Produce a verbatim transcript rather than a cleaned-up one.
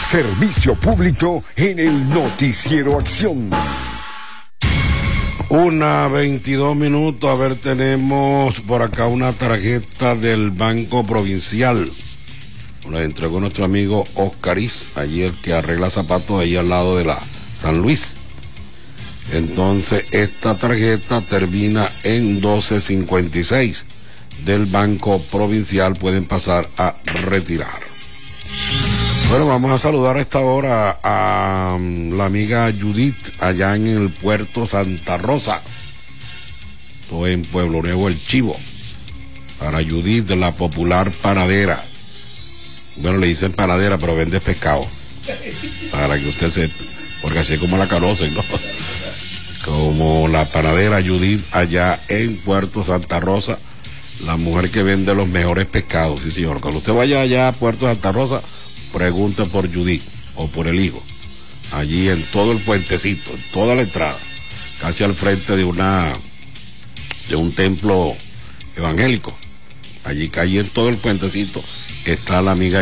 Servicio público en el Noticiero Acción. Una veintidós minutos, a ver, tenemos por acá una tarjeta del Banco Provincial. La entregó nuestro amigo Oscariz, ayer, que arregla zapatos ahí al lado de la San Luis. Entonces, esta tarjeta termina en doce cincuenta y seis del Banco Provincial. Pueden pasar a retirar. Bueno, vamos a saludar a esta hora a um, la amiga Judith, allá en el puerto Santa Rosa, o en Pueblo Nuevo El Chivo. Para Judith, de la popular panadera. Bueno, le dicen panadera, pero vende pescado. Para que usted sepa, porque así es como la conocen, ¿no? Como la panadera Judith, allá en Puerto Santa Rosa, la mujer que vende los mejores pescados, sí señor. Cuando usted vaya allá a Puerto Santa Rosa, pregunta por Judith o por el hijo, allí en todo el puentecito, en toda la entrada, casi al frente de una de un templo evangélico. Allí, allí en todo el puentecito está la amiga